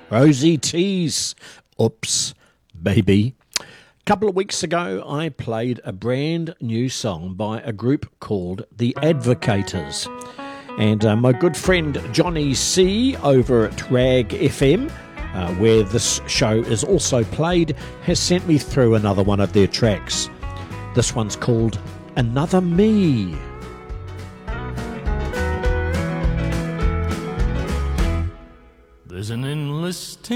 Rosie Tees. Oops, baby. A couple of weeks ago, I played a brand new song by a group called The Advocators. And my good friend Johnny C over at Rag FM, where this show is also played, has sent me through another one of their tracks. This one's called Another Me. There's an endless team